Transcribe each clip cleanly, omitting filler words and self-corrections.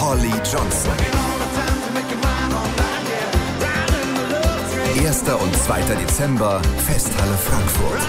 Olli Johnson. 1. und 2. Dezember, Festhalle Frankfurt.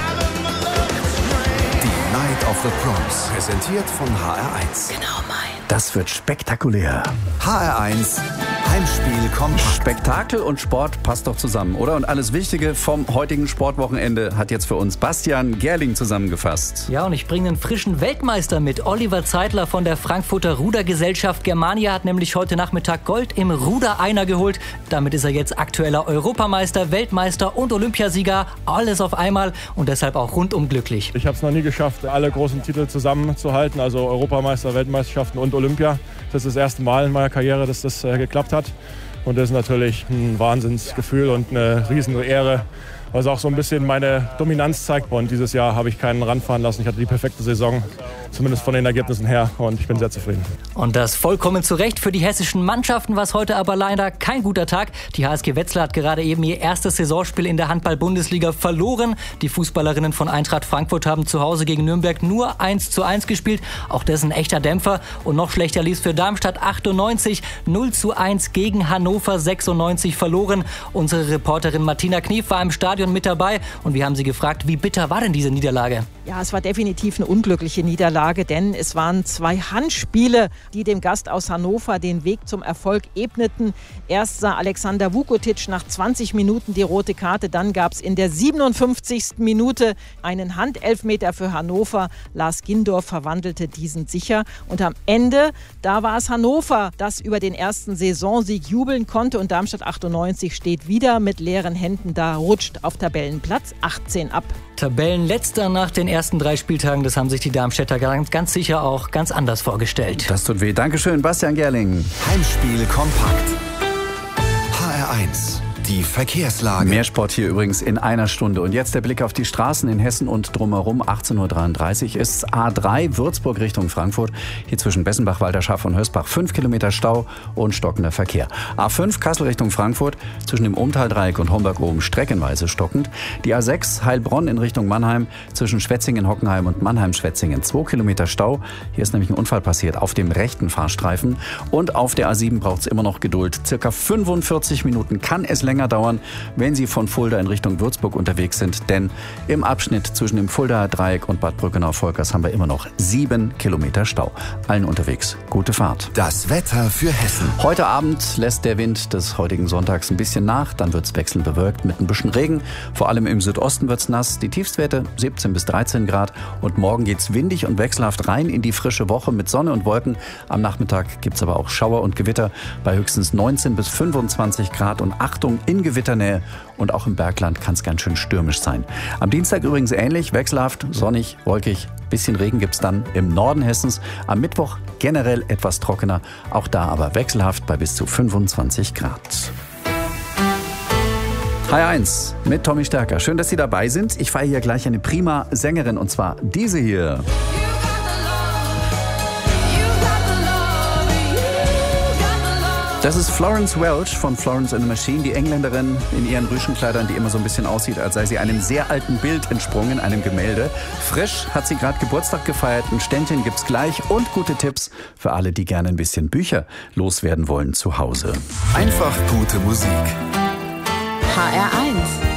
Die Night of the Proms, präsentiert von HR1. Genau mein. Das wird spektakulär. HR1, Heimspiel kompakt. Spektakel und Sport passt doch zusammen, oder? Und alles Wichtige vom heutigen Sportwochenende hat jetzt für uns Bastian Gerling zusammengefasst. Ja, und ich bringe einen frischen Weltmeister mit. Oliver Zeitler von der Frankfurter Rudergesellschaft Germania hat nämlich heute Nachmittag Gold im Ruder-Einer geholt. Damit ist er jetzt aktueller Europameister, Weltmeister und Olympiasieger. Alles auf einmal und deshalb auch rundum glücklich. Ich habe es noch nie geschafft, alle großen Titel zusammenzuhalten, also Europameister, Weltmeisterschaften und Olympia. Das ist das erste Mal in meiner Karriere, dass das geklappt hat. Und das ist natürlich ein Wahnsinnsgefühl und eine riesen Ehre, was auch so ein bisschen meine Dominanz zeigt. Und dieses Jahr habe ich keinen ranfahren lassen. Ich hatte die perfekte Saison, zumindest von den Ergebnissen her. Und ich bin sehr zufrieden. Und das vollkommen zu Recht für die hessischen Mannschaften, was heute aber leider kein guter Tag. Die HSG Wetzlar hat gerade eben ihr erstes Saisonspiel in der Handball-Bundesliga verloren. Die Fußballerinnen von Eintracht Frankfurt haben zu Hause gegen Nürnberg nur 1:1 gespielt. Auch das ein echter Dämpfer. Und noch schlechter lief es für Darmstadt 98. 0:1 gegen Hannover 96 verloren. Unsere Reporterin Martina Knief war im Stadion mit dabei. Und wir haben sie gefragt, wie bitter war denn diese Niederlage? Ja, es war definitiv eine unglückliche Niederlage, denn es waren 2 Handspiele, die dem Gast aus Hannover den Weg zum Erfolg ebneten. Erst sah Alexander Vukotic nach 20 Minuten die rote Karte, dann gab es in der 57. Minute einen Handelfmeter für Hannover. Lars Gindorf verwandelte diesen sicher und am Ende, da war es Hannover, das über den ersten Saisonsieg jubeln konnte und Darmstadt 98 steht wieder mit leeren Händen da, rutscht auf Tabellenplatz 18 ab. Tabellenletzter nach den ersten 3 Spieltagen, das haben sich die Darmstädter ganz sicher auch ganz anders vorgestellt. Das tut weh. Dankeschön, Bastian Gerling. Heimspiel kompakt. HR1, die Verkehrslage. Mehr Sport hier übrigens in einer Stunde. Und jetzt der Blick auf die Straßen in Hessen und drumherum. 18:33 Uhr ist A3 Würzburg Richtung Frankfurt. Hier zwischen Bessenbach, Walterschaff und Hösbach 5 Kilometer Stau und stockender Verkehr. A5 Kassel Richtung Frankfurt zwischen dem Umtaldreieck und Homberg oben streckenweise stockend. Die A6 Heilbronn in Richtung Mannheim zwischen Schwetzingen-Hockenheim und Mannheim-Schwetzingen 2 Kilometer Stau. Hier ist nämlich ein Unfall passiert auf dem rechten Fahrstreifen. Und auf der A7 braucht es immer noch Geduld. Circa 45 Minuten kann es länger dauern, wenn Sie von Fulda in Richtung Würzburg unterwegs sind. Denn im Abschnitt zwischen dem Fuldaer Dreieck und Bad Brückenau-Volkers haben wir immer noch 7 Kilometer Stau. Allen unterwegs gute Fahrt. Das Wetter für Hessen. Heute Abend lässt der Wind des heutigen Sonntags ein bisschen nach. Dann wird es wechselnd bewölkt mit ein bisschen Regen. Vor allem im Südosten wird es nass. Die Tiefstwerte 17 bis 13 Grad. Und morgen geht es windig und wechselhaft rein in die frische Woche mit Sonne und Wolken. Am Nachmittag gibt es aber auch Schauer und Gewitter bei höchstens 19 bis 25 Grad. Und Achtung, in Gewitternähe und auch im Bergland kann es ganz schön stürmisch sein. Am Dienstag übrigens ähnlich, wechselhaft, sonnig, wolkig. Bisschen Regen gibt es dann im Norden Hessens. Am Mittwoch generell etwas trockener, auch da aber wechselhaft bei bis zu 25 Grad. HR1 mit Tommy Stärker. Schön, dass Sie dabei sind. Ich feiere hier gleich eine prima Sängerin und zwar diese hier. Das ist Florence Welch von Florence and the Machine, die Engländerin in ihren Rüschenkleidern, die immer so ein bisschen aussieht, als sei sie einem sehr alten Bild entsprungen, einem Gemälde. Frisch hat sie gerade Geburtstag gefeiert, ein Ständchen gibt's gleich und gute Tipps für alle, die gerne ein bisschen Bücher loswerden wollen zu Hause. Einfach gute Musik. HR1